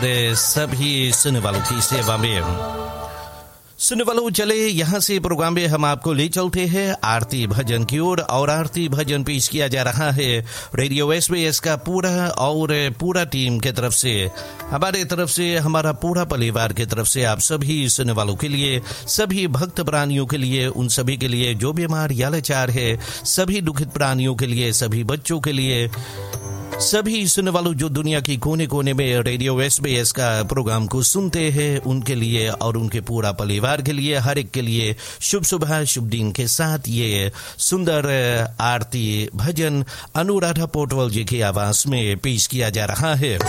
सभी सुनने वालों की सेवा में। सुनने वालों, चले यहाँ से प्रोग्राम में हम आपको ले चलते हैं आरती भजन की ओर। और आरती भजन पेश किया जा रहा है रेडियो SBS का पूरा टीम के तरफ से, हमारे तरफ से, हमारा पूरा परिवार के तरफ से, आप सभी सुनने वालों के लिए, सभी भक्त प्राणियों के लिए, उन सभी के लिए जो बीमार या लाचार है, सभी दुखित प्राणियों के लिए, सभी बच्चों के लिए, सभी सुनने वालों जो दुनिया की कोने कोने में रेडियो SBS का प्रोग्राम को सुनते हैं, उनके लिए और उनके पूरा परिवार के लिए, हर एक के लिए शुभ सुबह, शुभ दिन के साथ ये सुंदर आरती भजन अनुराधा पोटवाल जी की आवाज में पेश किया जा रहा है।